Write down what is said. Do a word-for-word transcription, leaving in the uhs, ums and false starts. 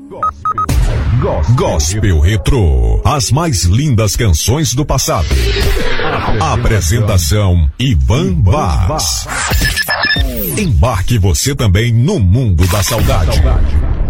Gospel, Gospel Retrô. As mais lindas canções do passado. Apresentação Ivan Vaz. Embarque você também no mundo da saudade.